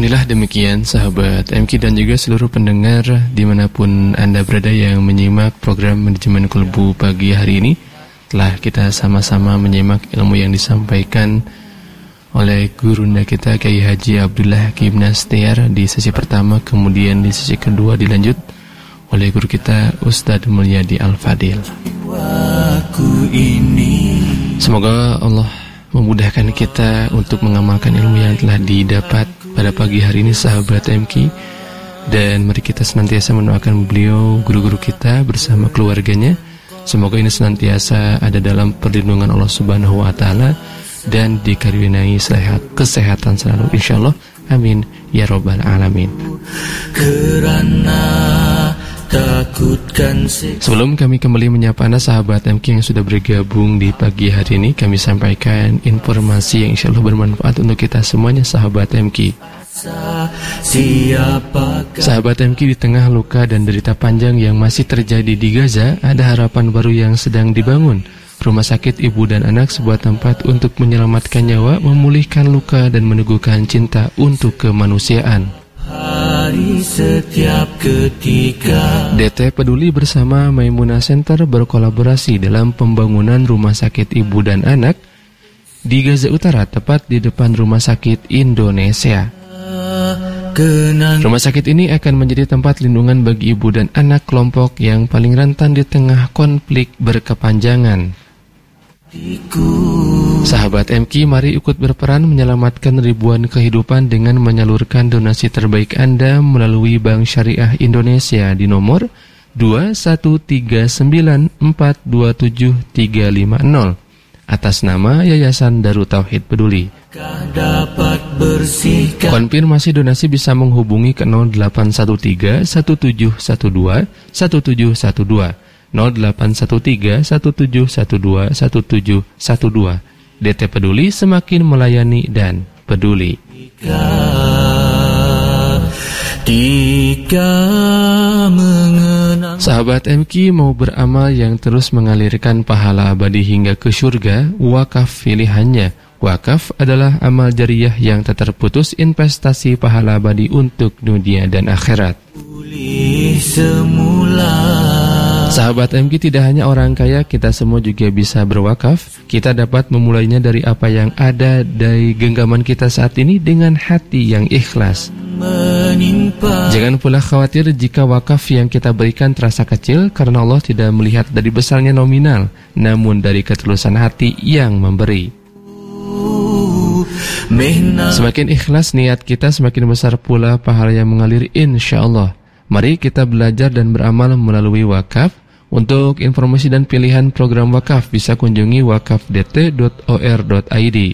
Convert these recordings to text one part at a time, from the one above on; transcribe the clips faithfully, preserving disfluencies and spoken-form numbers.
Alhamdulillah demikian sahabat M K dan juga seluruh pendengar dimanapun Anda berada yang menyimak program Manajemen Kolbu pagi hari ini. Telah kita sama-sama menyimak ilmu yang disampaikan oleh gurunda kita Kiai Haji Abdullah Hakim Nastiar di sesi pertama, kemudian di sesi kedua dilanjut oleh guru kita Ustadz Mulyadi Al-Fadil. Semoga Allah memudahkan kita untuk mengamalkan ilmu yang telah didapat pada pagi hari ini sahabat M K. Dan mari kita senantiasa mendoakan beliau, guru-guru kita bersama keluarganya. Semoga ini senantiasa ada dalam perlindungan Allah Subhanahu wa taala dan dikaruniai sehat kesehatan selalu insyaallah. Amin ya rabbal alamin. Kerana takutkan. Sebelum kami kembali menyapa Anda sahabat M K yang sudah bergabung di pagi hari ini, kami sampaikan informasi yang insyaallah bermanfaat untuk kita semuanya sahabat M K. Sahabat M K, di tengah luka dan derita panjang yang masih terjadi di Gaza, ada harapan baru yang sedang dibangun. Rumah sakit ibu dan anak, sebuah tempat untuk menyelamatkan nyawa, memulihkan luka dan meneguhkan cinta untuk kemanusiaan. Hari setiap ketika. D T Peduli bersama Maimunah Center berkolaborasi dalam pembangunan rumah sakit ibu dan anak di Gaza Utara, tepat di depan Rumah Sakit Indonesia. Rumah sakit ini akan menjadi tempat lindungan bagi ibu dan anak kelompok yang paling rentan di tengah konflik berkepanjangan. Sahabat M K, mari ikut berperan menyelamatkan ribuan kehidupan dengan menyalurkan donasi terbaik Anda melalui Bank Syariah Indonesia di nomor dua satu tiga sembilan empat dua tujuh tiga lima nol atas nama Yayasan Darut Tauhid Peduli. Konfirmasi donasi bisa menghubungi ke nol delapan satu tiga satu tujuh satu dua satu tujuh satu dua, nol delapan satu tiga satu tujuh satu dua satu tujuh satu dua. D T Peduli, semakin melayani dan peduli. Sahabat M K, mau beramal yang terus mengalirkan pahala abadi hingga ke surga, wakaf pilihannya. Wakaf adalah amal jariyah yang tak terputus investasi pahala abadi untuk dunia dan akhirat. Sahabat M K, tidak hanya orang kaya, kita semua juga bisa berwakaf. Kita dapat memulainya dari apa yang ada dari genggaman kita saat ini dengan hati yang ikhlas. Jangan pula khawatir jika wakaf yang kita berikan terasa kecil, karena Allah tidak melihat dari besarnya nominal, namun dari ketulusan hati yang memberi. Semakin ikhlas niat kita, semakin besar pula pahala yang mengalir insyaallah. Mari kita belajar dan beramal melalui wakaf. Untuk informasi dan pilihan program wakaf bisa kunjungi wakaf d t dot o r dot i d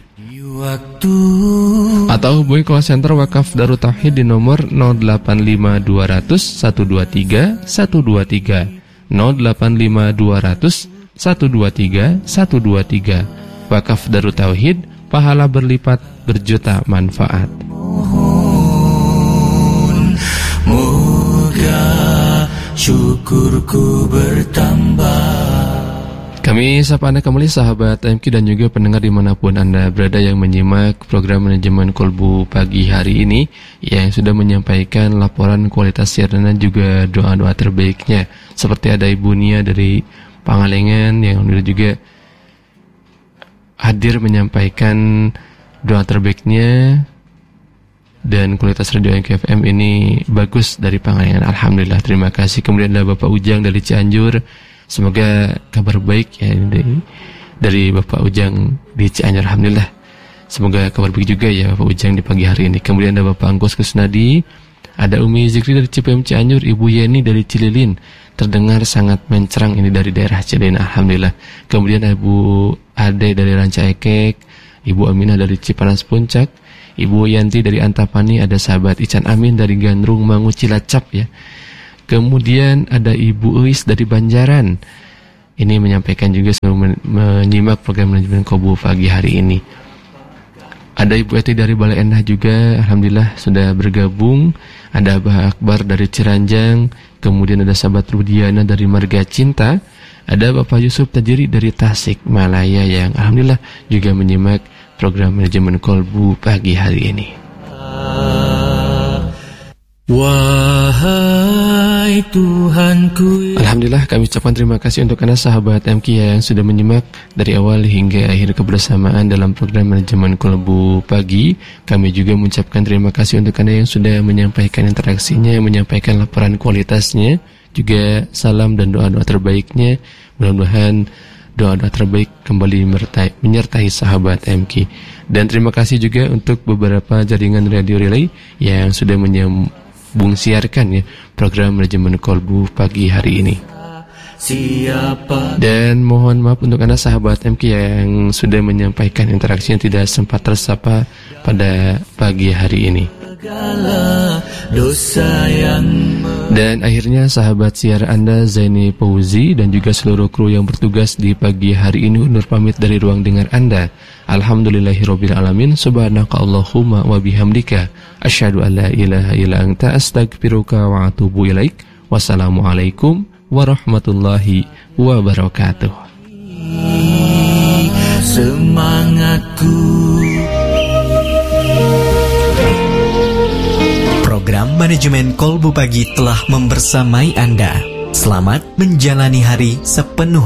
atau hubungi call center Wakaf Darut Tauhid di nomor nol delapan lima dua nol nol satu dua tiga satu dua tiga, nol delapan lima dua nol nol satu dua tiga satu dua tiga. Wakaf Darut Tauhid, pahala berlipat, berjuta manfaat. Moga syukurku bertambah. Kami sapa Anda kembali sahabat M K dan juga pendengar dimanapun Anda berada yang menyimak program Manajemen Kolbu pagi hari ini, yang sudah menyampaikan laporan kualitas siaran dan juga doa-doa terbaiknya. Seperti ada Ibu Nia dari Pangalengan yang juga hadir menyampaikan doa terbaiknya. Dan kualitas radio M K F M ini bagus dari Pangalengan, alhamdulillah, terima kasih. Kemudian ada Bapak Ujang dari Cianjur, semoga kabar baik ya dari, dari Bapak Ujang di Cianjur, alhamdulillah. Semoga kabar baik juga ya Bapak Ujang di pagi hari ini. Kemudian ada Bapak Angkos Kusnadi, ada Umi Zikri dari Cipayung Cianjur, Ibu Yeni dari Cililin, terdengar sangat mencerang ini dari daerah Cililin, alhamdulillah. Kemudian ada Ibu Ade dari Ranca Ekek, Ibu Aminah dari Cipanas Puncak, Ibu Yanti dari Antapani, ada sahabat Ican Amin dari Gandrung Mangu Cilacap ya. Kemudian ada Ibu Uis dari Banjaran. Ini menyampaikan juga sebelum menyimak program Manajemen Kolbu pagi hari ini. Ada Ibu Eti dari Balai Endah juga, alhamdulillah sudah bergabung. Ada Abah Akbar dari Ciranjang. Kemudian ada sahabat Rudiana dari Marga Cinta. Ada Bapak Yusuf Tajiri dari Tasik Malaya yang alhamdulillah juga menyimak program Manajemen Kolbu pagi hari ini. Wahai Tuhanku. Alhamdulillah, kami ucapkan terima kasih untuk Anda sahabat M K yang sudah menyimak dari awal hingga akhir kebersamaan dalam program Manajemen Kolbu Pagi. Kami juga mengucapkan terima kasih untuk Anda yang sudah menyampaikan interaksinya, menyampaikan laporan kualitasnya, juga salam dan doa-doa terbaiknya. Mudah-mudahan doa-doa terbaik kembali menyertai, menyertai sahabat M K. Dan terima kasih juga untuk beberapa jaringan radio relay yang sudah menyambung siarkan ya program Manajemen Kolbu Pagi hari ini. Dan mohon maaf untuk Anda sahabat M K yang sudah menyampaikan interaksi yang tidak sempat tersapa pada pagi hari ini. Dan akhirnya sahabat siar Anda Zaini Fauzi dan juga seluruh kru yang bertugas di pagi hari ini undur pamit dari ruang dengar Anda. Alhamdulillahirabbil alamin. Subhanaka Allahumma wa bihamdika asyhadu an la ilaha illa anta astaghfiruka wa atubu ilaik. Wassalamualaikum warahmatullahi wabarakatuh. Semangatku. Program Manajemen Kolbu Pagi telah membersamai Anda. Selamat menjalani hari sepenuh